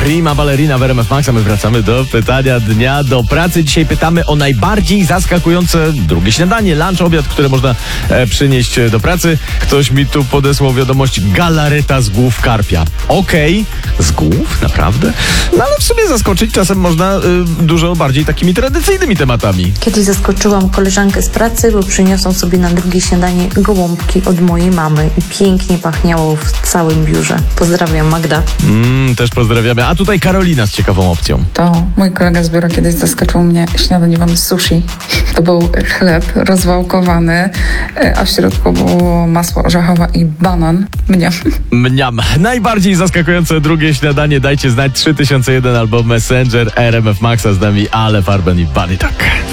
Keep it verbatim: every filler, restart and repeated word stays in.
Prima Ballerina w R M F Max, a my wracamy do pytania dnia, do pracy. Dzisiaj pytamy o najbardziej zaskakujące drugie śniadanie, lunch, obiad, które można e, przynieść do pracy. Ktoś mi tu podesłał wiadomość: galareta z głów karpia. Okej, okay. Z głów? Naprawdę? No ale w sumie zaskoczyć czasem można y, dużo bardziej takimi tradycyjnymi tematami. Kiedyś zaskoczyłam koleżankę z pracy, bo przyniosą sobie na drugie śniadanie gołąbki od mojej mamy i pięknie pachniało w całym biurze. Pozdrawiam, Magda. Mm, też pozdrawiamy. A tutaj Karolina z ciekawą opcją. To mój kolega z biura kiedyś zaskoczył mnie śniadaniowym sushi. To był chleb rozwałkowany, a w środku było masło orzechowe i banan. Mniam. Mniam. Najbardziej zaskakujące drugie śniadanie dajcie znać trzy tysiące jeden albo Messenger R M F Maxa, z nami Ale Farben i Bunny Tak.